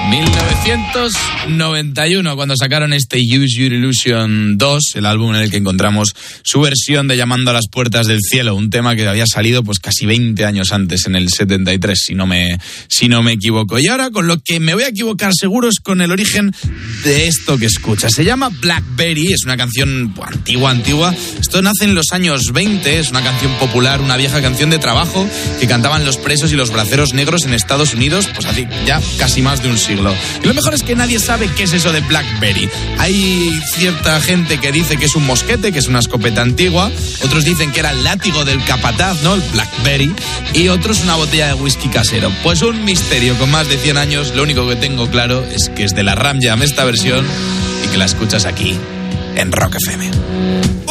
1991, cuando sacaron este Use Your Illusion 2, el álbum en el que encontramos su versión de Llamando a las Puertas del Cielo, un tema que había salido pues casi 20 años antes, en el 73, si no me equivoco. Y ahora con lo que me voy a equivocar seguro es con el origen de esto que escuchas. Se llama Blackberry, es una canción antigua. Esto nace en los años 20, es una canción popular, una vieja canción de trabajo que cantaban los presos y los braceros negros en Estados Unidos, pues así ya casi más de un siglo. Y lo mejor es que nadie sabe qué es eso de Blackberry. Hay cierta gente que dice que es un mosquete, que es una escopeta antigua. Otros dicen que era el látigo del capataz, ¿no? El Blackberry. Y otros una botella de whisky casero. Pues un misterio con más de 100 años. Lo único que tengo claro es que es de la Ram Jam esta versión y que la escuchas aquí en Rock FM.